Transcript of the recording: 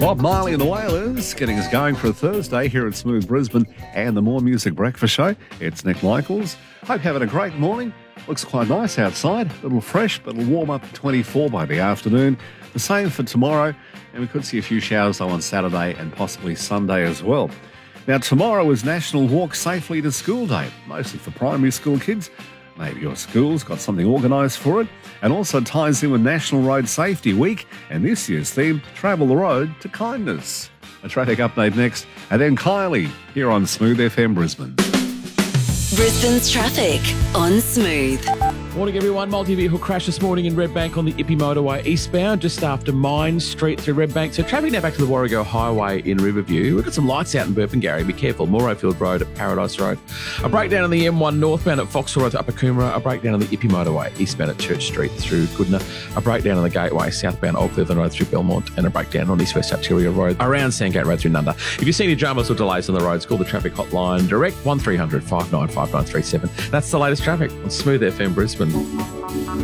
Bob Marley and the Wailers getting us going for a Thursday here at Smooth Brisbane and the More Music Breakfast Show. It's Nick Michaels. Hope you're having a great morning. Looks quite nice outside. A little fresh, but it'll warm up to 24 by the afternoon. The same for tomorrow, and we could see a few showers though on Saturday and possibly Sunday as well. Now, tomorrow is National Walk Safely to School Day, mostly for primary school kids. Maybe your school's got something organised for it, and also ties in with National Road Safety Week and this year's theme, Travel the Road to Kindness. A traffic update next, and then Kylie here on Smooth FM Brisbane. Brisbane's traffic on Smooth. Morning everyone, multi-vehicle crash this morning in Redbank on the Ippy Motorway eastbound, just after Mine Street through Redbank. So traffic now back to the Warrego Highway in Riverview. We've got some lights out in Burpengary, be careful. Morrowfield Road at Paradise Road. A breakdown on the M1 northbound at Foxhall Road to Upper Coomera. A breakdown on the Ippy Motorway eastbound at Church Street through Goodna. A breakdown on the Gateway southbound Old Cleveland Road through Belmont. And a breakdown on East West Arterial Road around Sandgate Road through Nunda. If you see any dramas or delays on the roads, call the traffic hotline direct 1300 595937. That's the latest traffic on Smooth FM Brisbane.